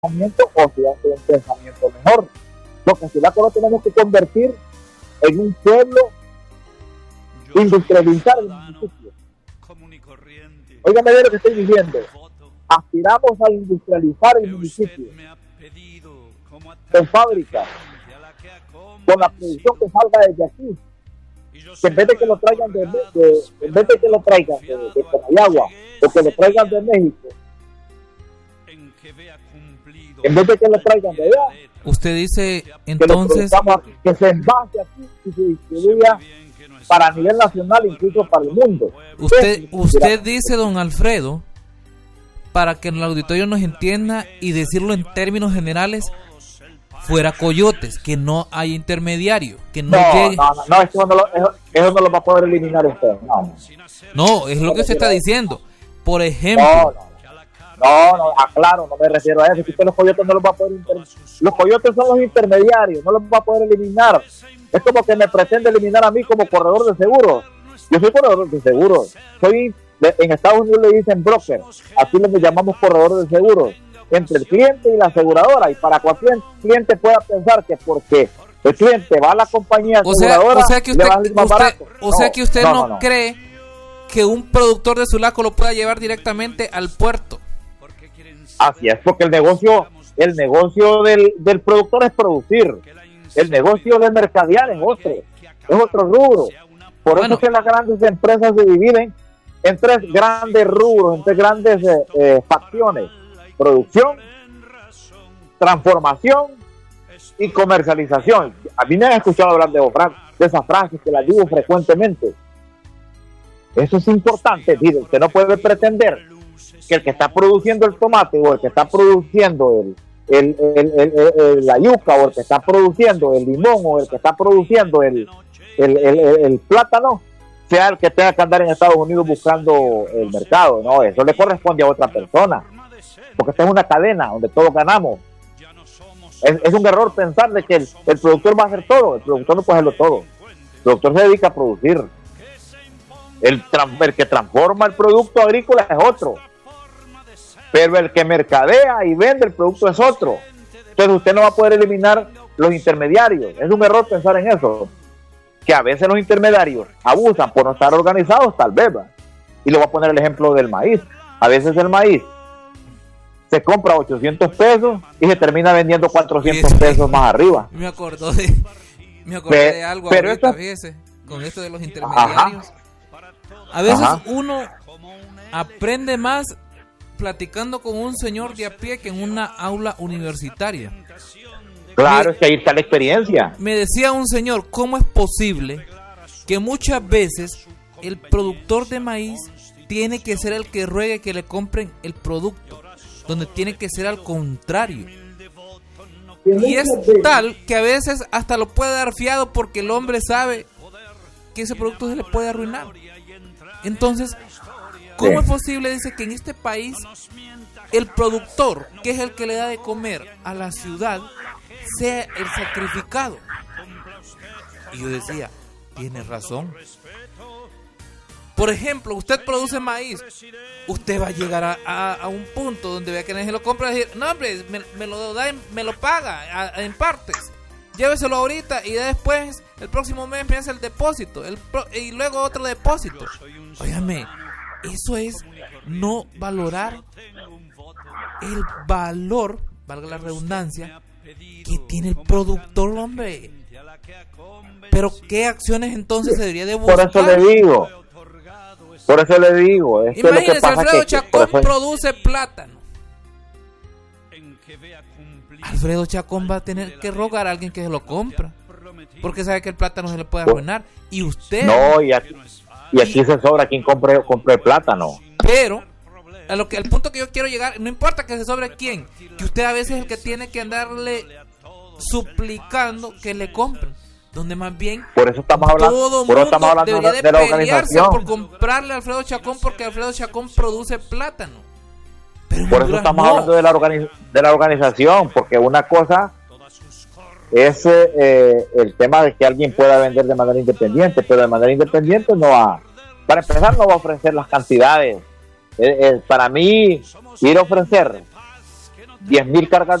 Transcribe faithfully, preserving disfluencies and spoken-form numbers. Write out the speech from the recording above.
pensamiento o si hace un pensamiento mejor. Lo que Sulaco lo tenemos que convertir en un pueblo, industrializar el municipio. Óigame bien lo que estoy diciendo. Aspiramos a industrializar el municipio con fábricas, con la producción que salga desde aquí, que en vez de que lo traigan de, de en vez de que lo traigan de, de Comayagua o que lo traigan de México, en vez de que lo traigan de allá, usted dice entonces que, que se envase aquí y se distribuya para a nivel nacional, incluso para el mundo. Usted, usted dice, don Alfredo, para que el auditorio nos entienda y decirlo en términos generales, fuera coyotes, que no hay intermediario, que no, no llegue. No, no, no, eso no, lo, eso, eso no lo va a poder eliminar usted. No, no es lo que usted está diciendo. Por ejemplo. No, no. No, no, aclaro, no me refiero a eso. Si usted los coyotes no los va a poder inter... Los coyotes son los intermediarios, no los va a poder eliminar. Es como que me pretende eliminar a mí como corredor de seguros. Yo soy corredor de seguros. Soy, de, en Estados Unidos le dicen broker. Aquí le llamamos corredor de seguros. Entre el cliente y la aseguradora. Y para cualquier cliente pueda pensar que porque el cliente va a la compañía aseguradora, o sea, o sea que usted, le va a salir más usted, barato. O no, sea que usted no, no, no, no cree que un productor de Sulaco lo pueda llevar directamente al puerto. Así es, porque el negocio, el negocio del, del productor es producir. El negocio de mercadear es otro, es otro rubro. Por bueno. eso es que las grandes empresas se dividen en tres grandes rubros, en tres grandes eh, eh, facciones: producción, transformación y comercialización. A mí me han escuchado hablar de, de esas frases que las digo frecuentemente. Eso es importante. Mire, usted no puede pretender que el que está produciendo el tomate o el que está produciendo el, el, el, el, el, el la yuca o el que está produciendo el limón o el que está produciendo el, el, el, el, el plátano sea el que tenga que andar en Estados Unidos buscando el mercado. No, eso le corresponde a otra persona, porque esta es una cadena donde todos ganamos. Es, es un error pensar de que el, el productor va a hacer todo. El productor no puede hacerlo todo. El productor se dedica a producir. El, el que transforma el producto agrícola es otro, pero el que mercadea y vende el producto es otro. Entonces usted no va a poder eliminar los intermediarios. Es un error pensar en eso, que a veces los intermediarios abusan por no estar organizados, tal vez va. Y le voy a poner el ejemplo del maíz. A veces el maíz se compra ochocientos pesos y se termina vendiendo cuatrocientos pesos más arriba. Me acordó de, me acordé Pe- de algo pero ahorita, esto, fíjese, con esto de los intermediarios. Ajá. A veces Ajá. uno aprende más platicando con un señor de a pie que en una aula universitaria. Claro, me, es que ahí está la experiencia. Me decía un señor, ¿cómo es posible que muchas veces el productor de maíz tiene que ser el que ruegue que le compren el producto, donde tiene que ser al contrario? Y es tal que a veces hasta lo puede dar fiado porque el hombre sabe que ese producto se le puede arruinar. Entonces, ¿cómo es posible, dice, que en este país el productor, que es el que le da de comer a la ciudad, sea el sacrificado? Y yo decía, tiene razón. Por ejemplo, usted produce maíz, usted va a llegar a, a, a un punto donde vea que nadie se lo compra y decir, no hombre, me, me lo da, me lo paga a, en partes. Lléveselo ahorita y después, el próximo mes me hace el depósito el pro, y luego otro depósito. Óigame, eso es no valorar el valor, valga la redundancia, que tiene el productor, hombre. Pero ¿qué acciones entonces se debería de buscar? Por eso le digo, por eso le digo. Es Imagínese, que lo que pasa Alfredo que, Chacón eso... produce plátano. Alfredo Chacón va a tener que rogar a alguien que se lo compra, porque sabe que el plátano se le puede arruinar. Y usted... No, y aquí, y aquí se sobra quien compre, compre el plátano. Pero, a lo que, al punto que yo quiero llegar, no importa que se sobre quién, que usted a veces es el que tiene que andarle suplicando que le compren. Donde más bien por eso estamos hablando, todo por eso estamos hablando debería de, de de la organización por comprarle a Alfredo Chacón, porque Alfredo Chacón produce plátano. Pero por eso estamos no. hablando de la, organiz- de la organización, porque una cosa es eh, el tema de que alguien pueda vender de manera independiente, pero de manera independiente no va, para empezar no va a ofrecer las cantidades. Eh, eh, para mí ir a ofrecer diez mil cargas